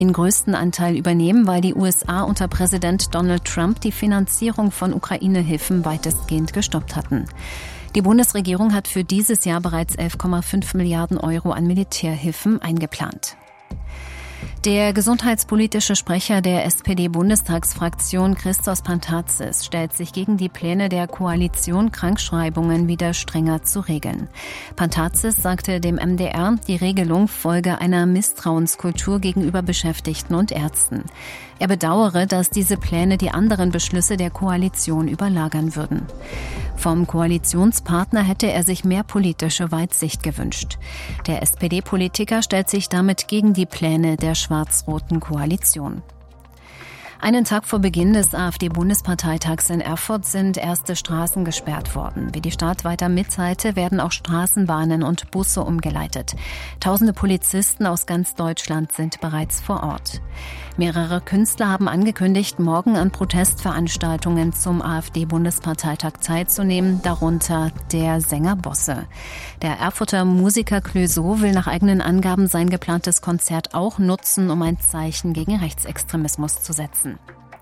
den größten Anteil übernehmen, weil die USA unter Präsident Donald Trump die Finanzierung von Ukraine-Hilfen weitestgehend gestoppt hatten. Die Bundesregierung hat für dieses Jahr bereits 11,5 Milliarden Euro an Militärhilfen eingeplant. Der gesundheitspolitische Sprecher der SPD-Bundestagsfraktion Christos Pantazis stellt sich gegen die Pläne der Koalition, Krankschreibungen wieder strenger zu regeln. Pantazis sagte dem MDR, die Regelung folge einer Misstrauenskultur gegenüber Beschäftigten und Ärzten. Er bedauere, dass diese Pläne die anderen Beschlüsse der Koalition überlagern würden. Vom Koalitionspartner hätte er sich mehr politische Weitsicht gewünscht. Der SPD-Politiker stellt sich damit gegen die Pläne der schwarz-roten Koalition. Einen Tag vor Beginn des AfD-Bundesparteitags in Erfurt sind erste Straßen gesperrt worden. Wie die Stadt weiter mitteilte, werden auch Straßenbahnen und Busse umgeleitet. Tausende Polizisten aus ganz Deutschland sind bereits vor Ort. Mehrere Künstler haben angekündigt, morgen an Protestveranstaltungen zum AfD-Bundesparteitag teilzunehmen, darunter der Sänger Bosse. Der Erfurter Musiker Clouseau will nach eigenen Angaben sein geplantes Konzert auch nutzen, um ein Zeichen gegen Rechtsextremismus zu setzen.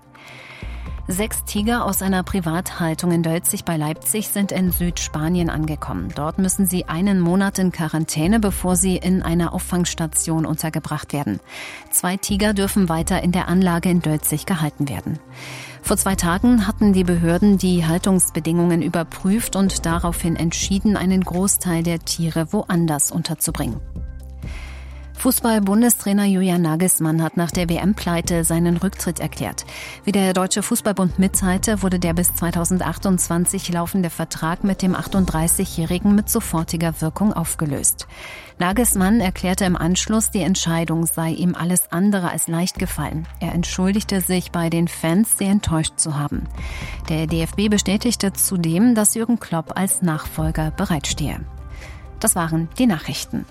6 Tiger aus einer Privathaltung in Dölzig bei Leipzig sind in Südspanien angekommen. Dort müssen sie 1 Monat in Quarantäne, bevor sie in einer Auffangstation untergebracht werden. 2 Tiger dürfen weiter in der Anlage in Dölzig gehalten werden. Vor 2 Tagen hatten die Behörden die Haltungsbedingungen überprüft und daraufhin entschieden, einen Großteil der Tiere woanders unterzubringen. Fußball-Bundestrainer Julian Nagelsmann hat nach der WM-Pleite seinen Rücktritt erklärt. Wie der Deutsche Fußballbund mitteilte, wurde der bis 2028 laufende Vertrag mit dem 38-Jährigen mit sofortiger Wirkung aufgelöst. Nagelsmann erklärte im Anschluss, die Entscheidung sei ihm alles andere als leicht gefallen. Er entschuldigte sich bei den Fans, sie enttäuscht zu haben. Der DFB bestätigte zudem, dass Jürgen Klopp als Nachfolger bereitstehe. Das waren die Nachrichten.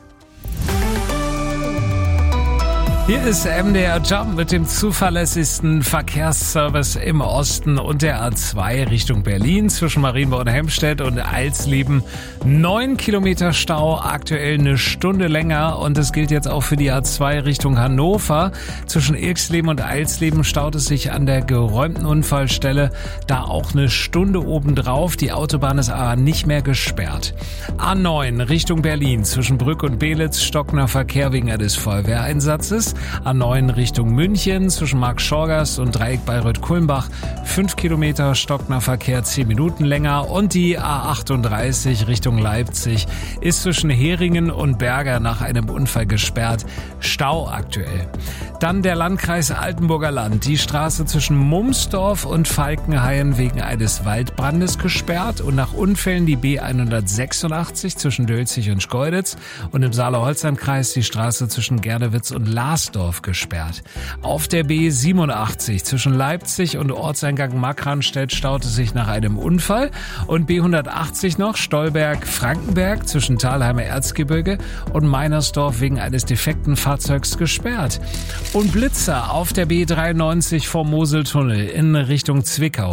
Hier ist MDR Jump mit dem zuverlässigsten Verkehrsservice im Osten und der A2 Richtung Berlin zwischen Marienborn, Helmstedt und Alsleben. 9 Kilometer Stau, aktuell 1 Stunde länger, und das gilt jetzt auch für die A2 Richtung Hannover. Zwischen Ilksleben und Alsleben staut es sich an der geräumten Unfallstelle, da auch 1 Stunde obendrauf. Die Autobahn ist aber nicht mehr gesperrt. A9 Richtung Berlin zwischen Brück und Belitz, stockender Verkehr wegen eines Feuerwehreinsatzes. A9 Richtung München zwischen Marktschorgast und Dreieck Bayreuth-Kulmbach 5 Kilometer stockender Verkehr, 10 Minuten länger, und die A38 Richtung Leipzig ist zwischen Heringen und Berger nach einem Unfall gesperrt, Stau aktuell. Dann der Landkreis Altenburger Land, die Straße zwischen Mumsdorf und Falkenhain wegen eines Waldbrandes gesperrt und nach Unfällen die B186 zwischen Dölzig und Schkeuditz, und im Saale-Holzland-Kreis die Straße zwischen Gernewitz und Lasdorf gesperrt. Auf der B87 zwischen Leipzig und Ortseingang Markranstädt staute sich nach einem Unfall, und B180 noch Stolberg-Frankenberg zwischen Thalheimer Erzgebirge und Meinersdorf wegen eines defekten Fahrzeugs gesperrt. Und Blitzer auf der B93 vom Moseltunnel in Richtung Zwickau.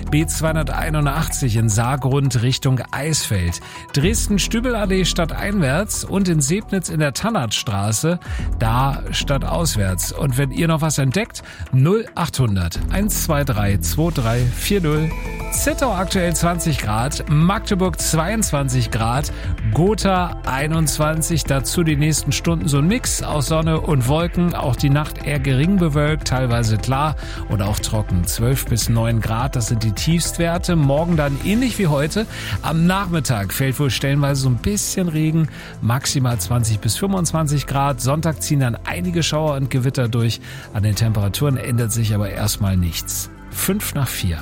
B281 in Saargrund Richtung Eisfeld. Dresden-Stübelallee stadteinwärts und in Sebnitz in der Tannertstraße, da stadtauswärts. Und wenn ihr noch was entdeckt, 0800 123 2340. Zittau aktuell 20 Grad, Magdeburg 22 Grad, Gotha 21, dazu die nächsten Stunden so ein Mix aus Sonne und Wolken, auch die Nacht eher gering bewölkt, teilweise klar oder auch trocken, 12 bis 9 Grad, das sind die Tiefstwerte. Morgen dann ähnlich wie heute, am Nachmittag fällt wohl stellenweise so ein bisschen Regen, maximal 20 bis 25 Grad, Sonntag ziehen dann einige Schauer und Gewitter durch, an den Temperaturen ändert sich aber erstmal nichts. 5:04.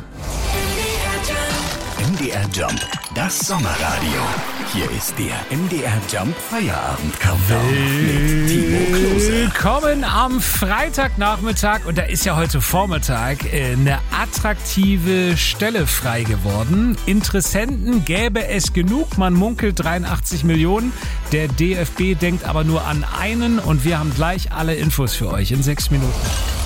MDR Jump, das Sommerradio. Hier ist der MDR Jump Feierabend-Countdown mit Timo Klose. Willkommen am Freitagnachmittag, und da ist ja heute Vormittag eine attraktive Stelle frei geworden. Interessenten gäbe es genug, man munkelt 83 Millionen. Der DFB denkt aber nur an einen, und wir haben gleich alle Infos für euch in 6 Minuten.